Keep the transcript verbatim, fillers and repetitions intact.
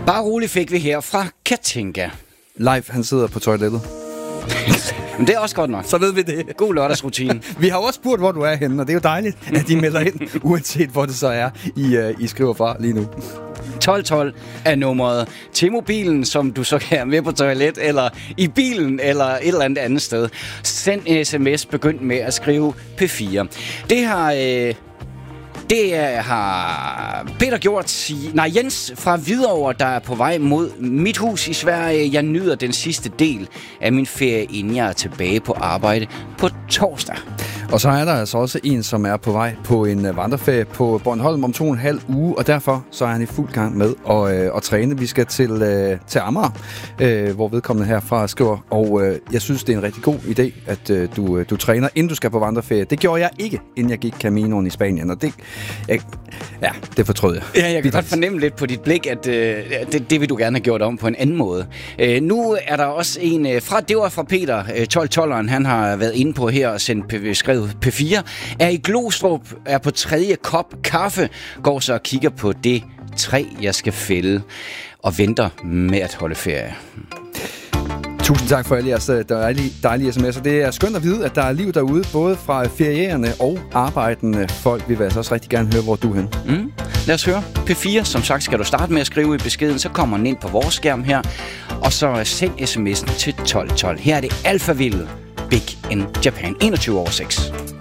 Bare roligt fik vi her fra Katinka. Leif, han sidder på toilettet. Men det er også godt nok. Så ved vi det. God lørdagsrutine. Vi har også spurgt, hvor du er henne, og det er jo dejligt, at de melder ind, uanset hvor det så er, I, uh, I skriver fra lige nu. tolv tolv er nummeret til mobilen, som du så kan have med på toilet, eller i bilen, eller et eller andet andet sted. Send en sms, begynd med at skrive P fire. Det har... Øh Det har Peter gjort, nej Jens fra Hvidovre, der er på vej mod mit hus i Sverige. Jeg nyder den sidste del af min ferie, inden jeg er tilbage på arbejde på torsdag. Og så er der altså også en, som er på vej på en vandreferie på Bornholm om to og en halv uge, og derfor så er han i fuld gang med at, øh, at træne. Vi skal til, øh, til Amager, øh, hvor vedkommende herfra skriver, og øh, jeg synes, det er en rigtig god idé, at øh, du, øh, du træner, inden du skal på vandreferie. Det gjorde jeg ikke, inden jeg gik Caminoen i Spanien, og det, jeg, ja, det fortrød jeg. Ja, jeg kan godt fornemme lidt på dit blik, at øh, det, det vil du gerne have gjort om på en anden måde. Øh, nu er der også en øh, fra, det var fra Peter, øh, tolv tolveren, han har været inde på her og sendt skrevet P fire, er i Glostrup, er på tredje kop kaffe, går så og kigger på det træ, jeg skal fælde, og venter med at holde ferie. Tusind tak for alle jeres dejlige, dejlige sms'er. Det er skønt at vide, at der er liv derude, både fra ferierende og arbejdende folk. Vi vil altså også rigtig gerne høre, hvor du er henne. Mm. Lad os høre. P fire, som sagt, skal du starte med at skrive i beskeden, så kommer den ind på vores skærm her, og så send sms'en til tolv tolv. Her er det Alphaville, Big in Japan, enogtyve over seks.